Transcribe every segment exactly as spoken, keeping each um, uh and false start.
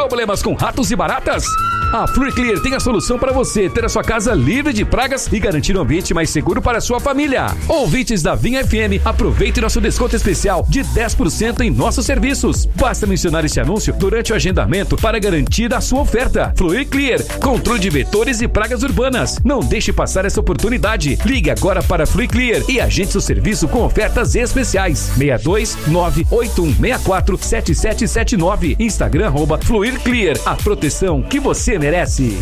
Problemas com ratos e baratas? A FluirClear tem a solução para você ter a sua casa livre de pragas e garantir um ambiente mais seguro para a sua família. Ouvintes da Vinha F M, aproveite nosso desconto especial de dez por cento em nossos serviços. Basta mencionar este anúncio durante o agendamento para garantir a sua oferta. FluirClear, controle de vetores e pragas urbanas. Não deixe passar essa oportunidade. Ligue agora para FluirClear e agende seu serviço com ofertas especiais. seis dois nove oito um seis quatro sete sete sete nove. Instagram arroba FluirClear. A proteção que você merece.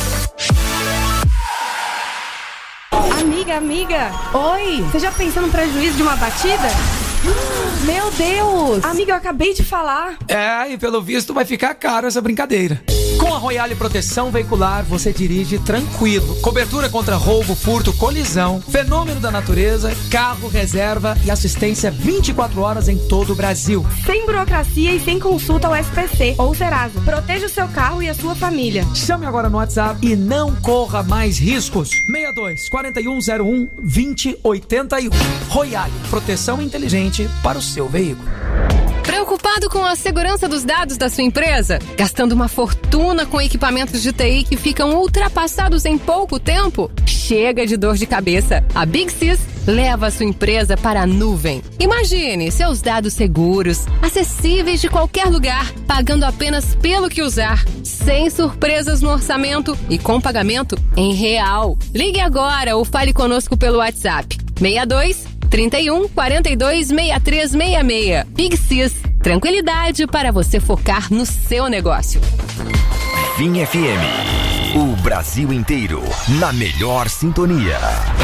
Amiga, amiga. Oi. Você já pensou no prejuízo de uma batida? Meu Deus! Amiga, eu acabei de falar. É, e pelo visto vai ficar caro essa brincadeira. Com a Royale Proteção Veicular, você dirige tranquilo. Cobertura contra roubo, furto, colisão, fenômeno da natureza, carro, reserva e assistência vinte e quatro horas em todo o Brasil. Sem burocracia e sem consulta ao S P C ou Serasa. Proteja o seu carro e a sua família. Chame agora no WhatsApp e não corra mais riscos. seis dois quatro um zero um dois zero oito um. Royale Proteção Inteligente para o seu veículo. Preocupado com a segurança dos dados da sua empresa? Gastando uma fortuna com equipamentos de T I que ficam ultrapassados em pouco tempo? Chega de dor de cabeça. A Big Sys leva a sua empresa para a nuvem. Imagine seus dados seguros, acessíveis de qualquer lugar, pagando apenas pelo que usar, sem surpresas no orçamento e com pagamento em real. Ligue agora ou fale conosco pelo WhatsApp. seis dois trinta e um, quarenta e dois, sessenta e três sessenta e seis. Big Sys, tranquilidade para você focar no seu negócio. Vinha F M, o Brasil inteiro na melhor sintonia.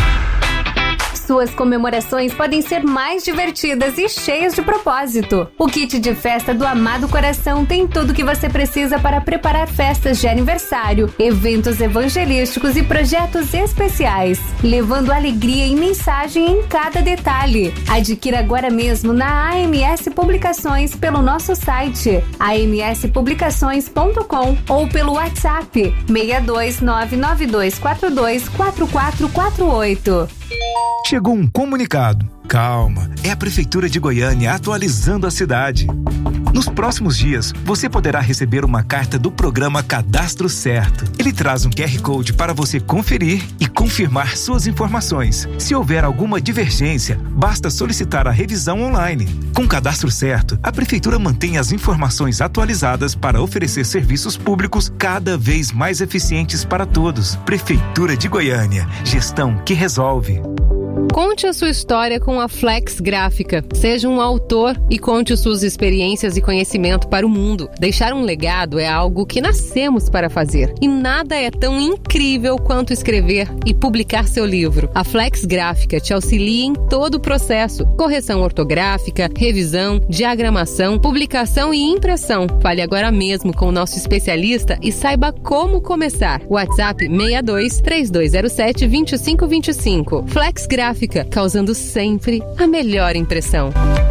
Suas comemorações podem ser mais divertidas e cheias de propósito. O kit de festa do Amado Coração tem tudo o que você precisa para preparar festas de aniversário, eventos evangelísticos e projetos especiais, levando alegria e mensagem em cada detalhe. Adquira agora mesmo na A M S Publicações pelo nosso site a m s publicações ponto com ou pelo WhatsApp seis dois nove nove dois quatro dois quatro quatro quatro oito. Chegou um comunicado. Calma, é a Prefeitura de Goiânia atualizando a cidade. Nos próximos dias, você poderá receber uma carta do programa Cadastro Certo. Ele traz um Q R Code para você conferir e confirmar suas informações. Se houver alguma divergência, basta solicitar a revisão online. Com o Cadastro Certo, a Prefeitura mantém as informações atualizadas para oferecer serviços públicos cada vez mais eficientes para todos. Prefeitura de Goiânia, gestão que resolve. Conte a sua história com a Flex Gráfica. Seja um autor e conte suas experiências e conhecimento para o mundo. Deixar um legado é algo que nascemos para fazer. E nada é tão incrível quanto escrever e publicar seu livro. A Flex Gráfica te auxilia em todo o processo. Correção ortográfica, revisão, diagramação, publicação e impressão. Fale agora mesmo com o nosso especialista e saiba como começar. WhatsApp seis dois três dois zero sete dois cinco dois cinco. Flex Gráfica, causando sempre a melhor impressão.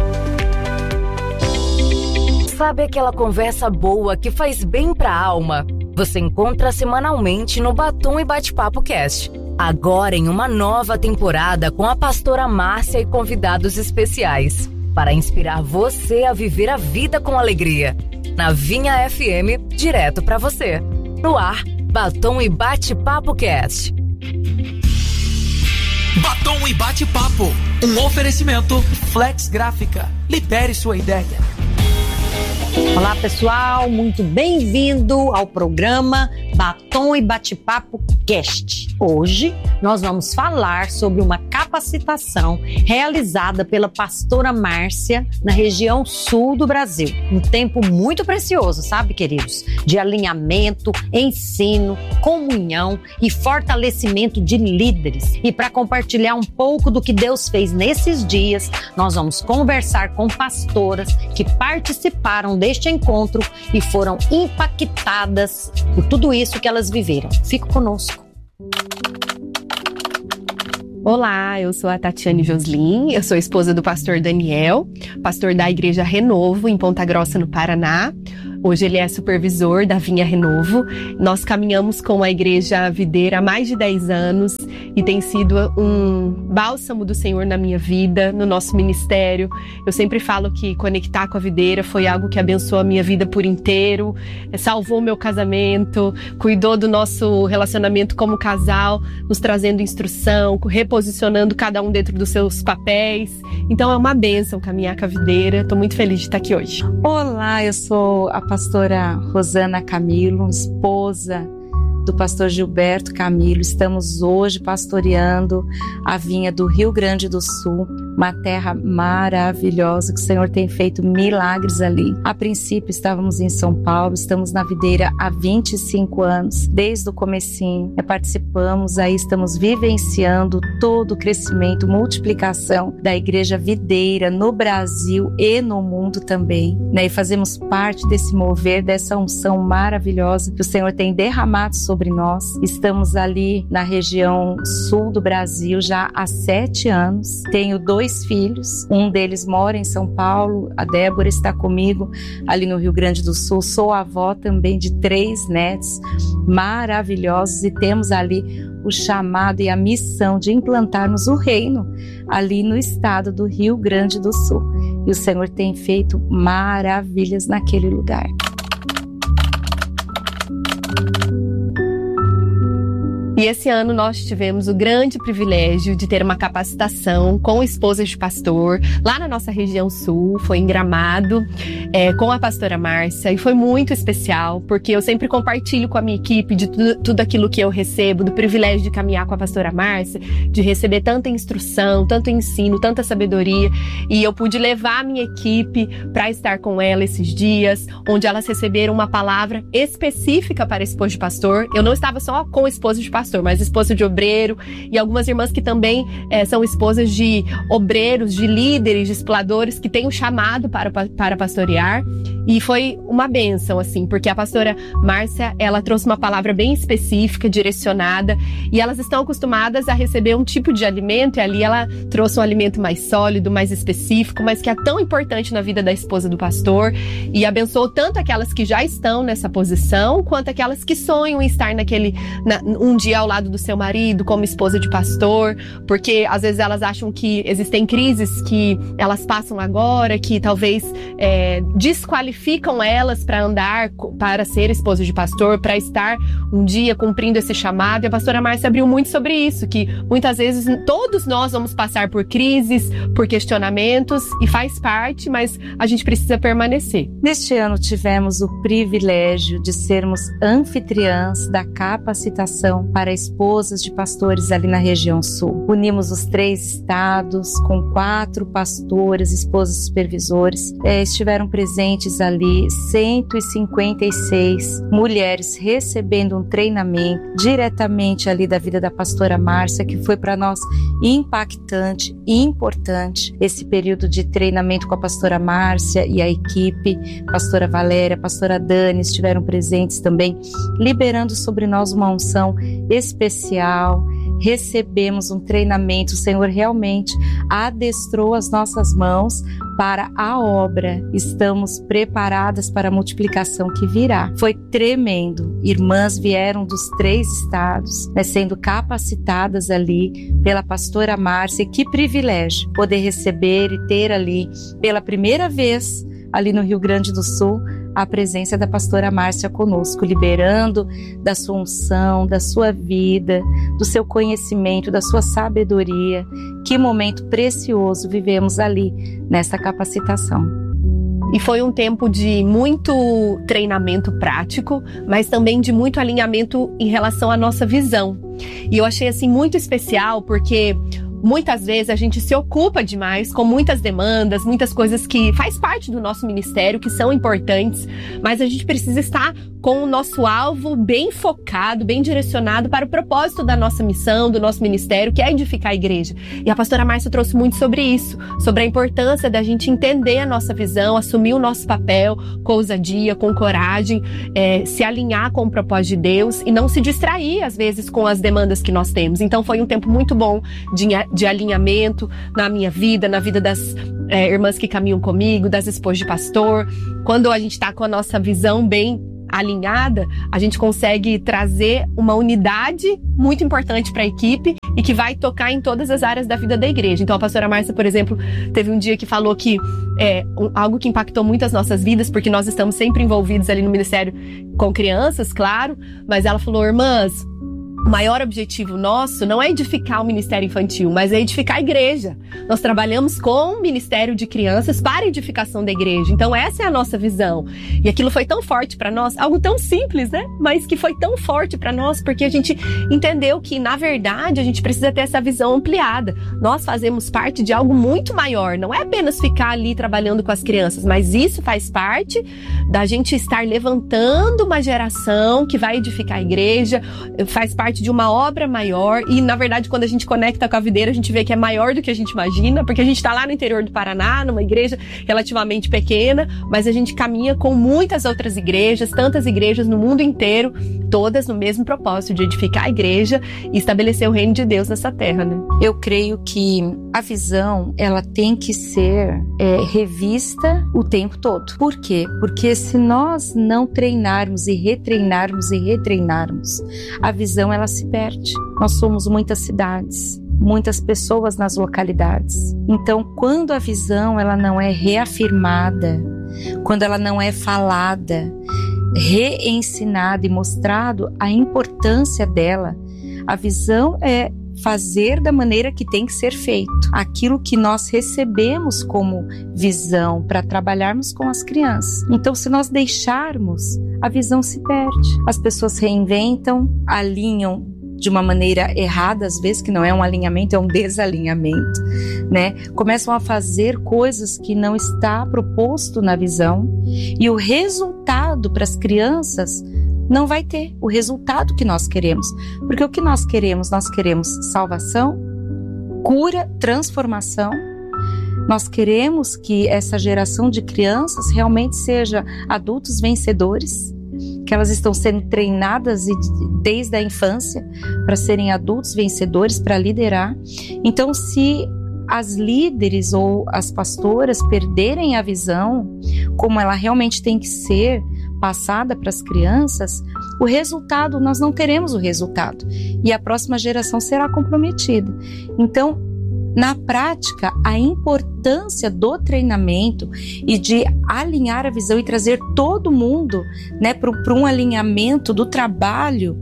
Sabe aquela conversa boa que faz bem pra alma? Você encontra semanalmente no Batom e Bate-Papo Cast. Agora em uma nova temporada com a pastora Márcia e convidados especiais. Para inspirar você a viver a vida com alegria. Na Vinha F M, direto pra você. No ar, Batom e Bate-Papo Cast. Batom e Bate-Papo, um oferecimento Flex Gráfica. Libere sua ideia. Olá pessoal, muito bem-vindo ao programa Batom e Bate-Papo Cast. Hoje nós vamos falar sobre uma capacitação realizada pela pastora Márcia na região sul do Brasil. Um tempo muito precioso, sabe, queridos? De alinhamento, ensino, comunhão e fortalecimento de líderes. E para compartilhar um pouco do que Deus fez nesses dias, nós vamos conversar com pastoras que participaram deste encontro e foram impactadas por tudo isso que elas viveram. Fique conosco. Olá, eu sou a Tatiane Joslin, eu sou esposa do pastor Daniel, pastor da Igreja Renovo, em Ponta Grossa, no Paraná. Hoje ele é supervisor da Vinha Renovo. Nós caminhamos com a Igreja Videira há mais de dez anos e tem sido um bálsamo do Senhor na minha vida, no nosso ministério. Eu sempre falo que conectar com a Videira foi algo que abençoou a minha vida por inteiro, salvou o meu casamento, cuidou do nosso relacionamento como casal, nos trazendo instrução, reposicionando cada um dentro dos seus papéis. Então é uma bênção caminhar com a Videira. Estou muito feliz de estar aqui hoje. Olá, eu sou a pastora Rosana Camilo, esposa do pastor Gilberto Camilo. Estamos hoje pastoreando a vinha do Rio Grande do Sul, uma terra maravilhosa que o Senhor tem feito milagres ali. A princípio estávamos em São Paulo, estamos na Videira há vinte e cinco anos, desde o comecinho, é, participamos, aí estamos vivenciando todo o crescimento, multiplicação da Igreja Videira no Brasil e no mundo também, né? E fazemos parte desse mover, dessa unção maravilhosa que o Senhor tem derramado sobre sobre nós. Estamos ali na região sul do Brasil já há sete anos. Tenho dois filhos, um deles mora em São Paulo, a Débora está comigo ali no Rio Grande do Sul. Sou avó também de três netos maravilhosos e temos ali o chamado e a missão de implantarmos o reino ali no estado do Rio Grande do Sul. E o Senhor tem feito maravilhas naquele lugar. E esse ano nós tivemos o grande privilégio de ter uma capacitação com esposas de pastor lá na nossa região sul, foi em Gramado, é, com a pastora Márcia, e foi muito especial, porque eu sempre compartilho com a minha equipe de tudo, tudo aquilo que eu recebo, do privilégio de caminhar com a pastora Márcia, de receber tanta instrução, tanto ensino, tanta sabedoria, e eu pude levar a minha equipe para estar com ela esses dias, onde elas receberam uma palavra específica para a esposa de pastor. Eu não estava só com a esposa de pastor, mas esposa de obreiro, e algumas irmãs que também é, são esposas de obreiros, de líderes, de discipuladores que têm um chamado para, para pastorear, e foi uma bênção, assim, porque a pastora Márcia, ela trouxe uma palavra bem específica, direcionada, e elas estão acostumadas a receber um tipo de alimento, e ali ela trouxe um alimento mais sólido, mais específico, mas que é tão importante na vida da esposa do pastor, e abençoou tanto aquelas que já estão nessa posição, quanto aquelas que sonham em estar naquele, na, um dia ao lado do seu marido, como esposa de pastor, porque às vezes elas acham que existem crises que elas passam agora, que talvez é, desqualificam elas para andar, para ser esposa de pastor, para estar um dia cumprindo esse chamado. E a pastora Márcia abriu muito sobre isso, que muitas vezes todos nós vamos passar por crises, por questionamentos, e faz parte, mas a gente precisa permanecer. Neste ano tivemos o privilégio de sermos anfitriãs da capacitação para esposas de pastores ali na região sul. Unimos os três estados com quatro pastores, esposas supervisores. É, estiveram presentes ali cento e cinquenta e seis mulheres recebendo um treinamento diretamente ali da vida da pastora Márcia, que foi para nós impactante e importante esse período de treinamento com a pastora Márcia e a equipe. Pastora Valéria, pastora Dani estiveram presentes também, liberando sobre nós uma unção especial. Recebemos um treinamento, o Senhor realmente adestrou as nossas mãos para a obra. Estamos preparadas para a multiplicação que virá. Foi tremendo. Irmãs vieram dos três estados, né, sendo capacitadas ali pela pastora Márcia. Que privilégio poder receber e ter ali pela primeira vez ali no Rio Grande do Sul a presença da pastora Márcia conosco, liberando da sua unção, da sua vida, do seu conhecimento, da sua sabedoria. Que momento precioso vivemos ali nesta capacitação. E foi um tempo de muito treinamento prático, mas também de muito alinhamento em relação à nossa visão. E eu achei assim muito especial, porque muitas vezes a gente se ocupa demais com muitas demandas, muitas coisas que faz parte do nosso ministério, que são importantes, mas a gente precisa estar com o nosso alvo bem focado, bem direcionado para o propósito da nossa missão, do nosso ministério, que é edificar a igreja. E a pastora Márcia trouxe muito sobre isso, sobre a importância da gente entender a nossa visão, assumir o nosso papel com ousadia, com coragem, é, se alinhar com o propósito de Deus e não se distrair, às vezes, com as demandas que nós temos. Então foi um tempo muito bom de, de alinhamento na minha vida, na vida das é, irmãs que caminham comigo, das esposas de pastor. Quando a gente está com a nossa visão bem alinhada, a gente consegue trazer uma unidade muito importante para a equipe e que vai tocar em todas as áreas da vida da igreja. Então a pastora Márcia, por exemplo, teve um dia que falou que é um, algo que impactou muito as nossas vidas, porque nós estamos sempre envolvidos ali no ministério com crianças, claro, mas ela falou: irmãs, o maior objetivo nosso não é edificar o ministério infantil, mas é edificar a igreja. Nós trabalhamos com o ministério de crianças para a edificação da igreja. Então essa é a nossa visão. E aquilo foi tão forte para nós, algo tão simples, né? Mas que foi tão forte para nós, porque a gente entendeu que, na verdade, a gente precisa ter essa visão ampliada. Nós fazemos parte de algo muito maior. Não é apenas ficar ali trabalhando com as crianças, mas isso faz parte da gente estar levantando uma geração que vai edificar a igreja, faz parte de uma obra maior. E, na verdade, quando a gente conecta com a videira, a gente vê que é maior do que a gente imagina, porque a gente está lá no interior do Paraná, numa igreja relativamente pequena, mas a gente caminha com muitas outras igrejas, tantas igrejas no mundo inteiro, todas no mesmo propósito de edificar a igreja e estabelecer o reino de Deus nessa terra, né? Eu creio que a visão, ela tem que ser é, revista o tempo todo. Por quê? Porque se nós não treinarmos e retreinarmos e retreinarmos, a visão, ela se perde. Nós somos muitas cidades, muitas pessoas nas localidades. Então, quando a visão ela não é reafirmada, quando ela não é falada, reensinada e mostrado a importância dela, a visão é fazer da maneira que tem que ser feito. Aquilo que nós recebemos como visão para trabalharmos com as crianças. Então, se nós deixarmos, a visão se perde. As pessoas reinventam, alinham de uma maneira errada, às vezes, que não é um alinhamento, é um desalinhamento, né? Começam a fazer coisas que não está proposto na visão, e o resultado para as crianças não vai ter o resultado que nós queremos. Porque o que nós queremos? Nós queremos salvação, cura, transformação. Nós queremos que essa geração de crianças realmente seja adultos vencedores, que elas estão sendo treinadas desde a infância para serem adultos vencedores, para liderar. Então, se as líderes ou as pastoras perderem a visão, como ela realmente tem que ser passada para as crianças, o resultado, nós não teremos o resultado. E a próxima geração será comprometida. Então, na prática, a importância do treinamento e de alinhar a visão e trazer todo mundo, né, para um alinhamento do trabalho,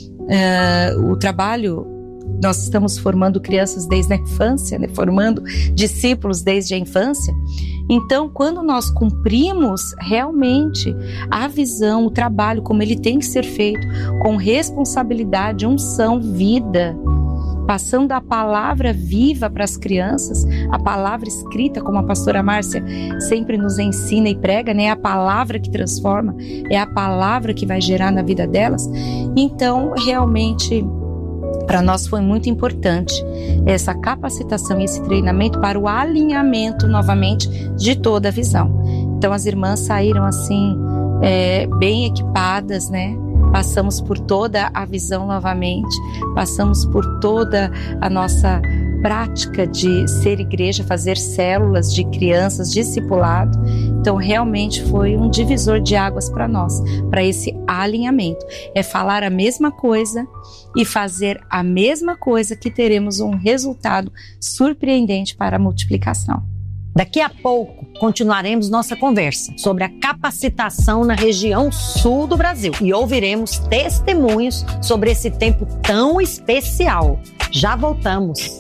uh, o trabalho, nós estamos formando crianças desde a infância, né, formando discípulos desde a infância. Então, quando nós cumprimos realmente a visão, o trabalho, como ele tem que ser feito, com responsabilidade, unção, vida, passando a palavra viva para as crianças, a palavra escrita, como a pastora Márcia sempre nos ensina e prega, né? É a palavra que transforma, é a palavra que vai gerar na vida delas. Então, realmente, para nós foi muito importante essa capacitação e esse treinamento para o alinhamento, novamente, de toda a visão. Então, as irmãs saíram assim, é, bem equipadas, né? Passamos por toda a visão novamente, passamos por toda a nossa prática de ser igreja, fazer células de crianças, discipulado. Então, realmente foi um divisor de águas para nós, para esse alinhamento. É falar a mesma coisa e fazer a mesma coisa, que teremos um resultado surpreendente para a multiplicação. Daqui a pouco, continuaremos nossa conversa sobre a capacitação na região sul do Brasil e ouviremos testemunhos sobre esse tempo tão especial. Já voltamos.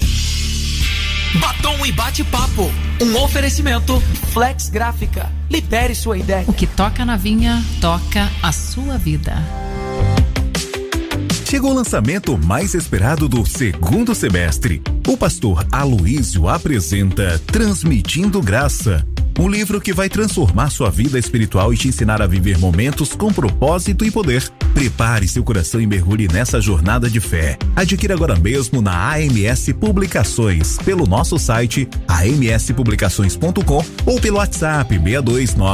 Batom e bate-papo. Um oferecimento Flex Gráfica. Libere sua ideia. O que toca na vinha, toca a sua vida. Chegou o lançamento mais esperado do segundo semestre. O pastor Aloísio apresenta Transmitindo Graça. um livro que vai transformar sua vida espiritual e te ensinar a viver momentos com propósito e poder. Prepare seu coração e mergulhe nessa jornada de fé. Adquira agora mesmo na A M S Publicações, pelo nosso site a m s publicações ponto com ou pelo WhatsApp seis dois nove